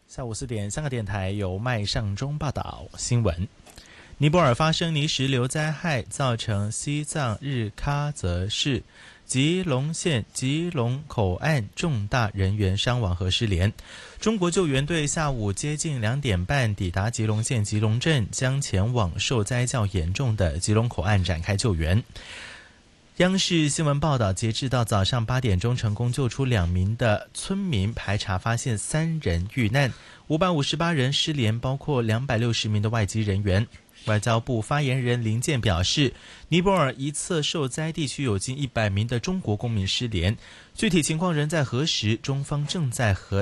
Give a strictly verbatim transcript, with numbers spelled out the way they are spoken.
下午四点，香港电台由麦尚中报道新闻。尼泊尔发生泥石流灾害，造成西藏日喀则市吉隆县吉隆口岸重大人员伤亡和失联。中国救援队下午接近两点半抵达吉隆县吉隆镇，将前往受灾较严重的吉隆口岸展开救援。央视新闻报道，截至到早上八点钟，成功救出两名的村民，排查发现三人遇难，五百五十八人失联，包括两百六十名的外籍人员。外交部发言人林健表示，尼泊尔一侧受灾地区有近一百名的中国公民失联，具体情况仍在核实，中方正在和